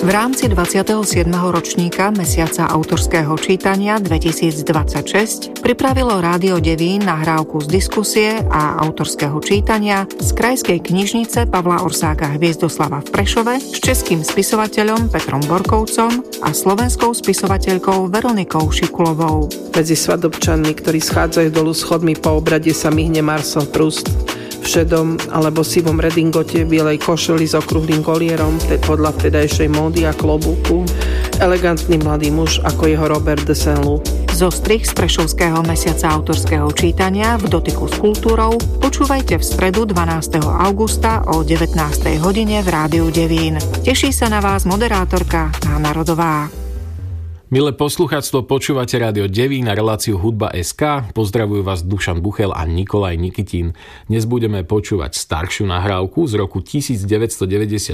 V rámci 27. ročníka Mesiaca autorského čítania 2026 pripravilo Rádio Devín nahrávku z diskusie a autorského čítania z Krajskej knižnice Pavla Orsáka Hviezdoslava v Prešove s českým spisovateľom Petrom Borkovcom a slovenskou spisovateľkou Veronikou Šikulovou. Medzi svadobčanmi, ktorí schádzajú dolu schodmi po obrade, sa myhne Marcel Proust v šedom alebo sivom redingote, bielej košeli s okrúhlym kolierom podľa vtedajšej módy a klobúku. Elegantný mladý muž ako jeho Robert de Saint-Loup. Zostrih z Prešovského mesiaca autorského čítania v dotyku s kultúrou počúvajte v stredu 12. augusta o 19. hodine v Rádiu Devín. Teší sa na vás moderátorka Hána Rodová. Milé poslucháctvo, počúvate Rádio Devín a reláciu Hudba.sk. Pozdravujú vás Dušan Buchel a Nikolaj Nikitín. Dnes budeme počúvať staršiu nahrávku z roku 1994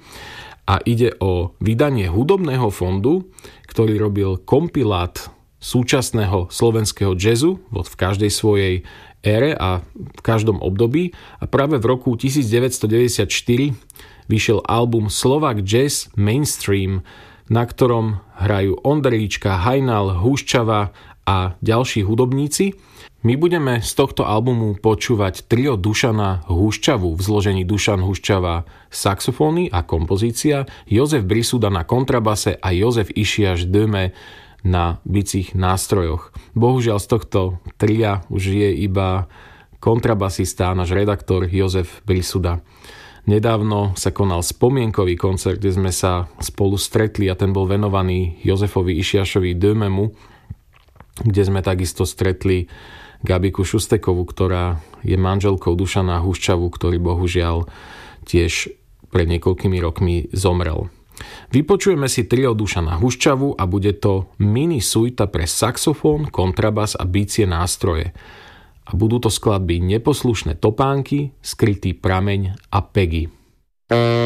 a ide o vydanie hudobného fondu, ktorý robil kompilát súčasného slovenského jazzu v každej svojej ére a v každom období. A práve v roku 1994 vyšiel album Slovak Jazz Mainstream, na ktorom hrajú Ondrejčka, Hajnal, Húščava a ďalší hudobníci. My budeme z tohto albumu počúvať trio Dušana Húščavu v zložení Dušan Húščava saxofóny a kompozícia, Jozef Brisuda na kontrabase a Jozef Išiaš Döme na bicích nástrojoch. Bohužiaľ z tohto tria už je iba kontrabasista a náš redaktor Jozef Brisuda. Nedávno sa konal spomienkový koncert, kde sme sa spolu stretli a ten bol venovaný Jozefovi Išiašovi Dömemu, kde sme takisto stretli Gabiku Šustekovú, ktorá je manželkou Dušana Húščavu, ktorý bohužiaľ tiež pred niekoľkými rokmi zomrel. Vypočujeme si trio Dušana Húščavu a bude to mini suita pre saxofón, kontrabas a bicie nástroje. A budú to skladby Neposlušné topánky, Skrytý prameň a Peggy.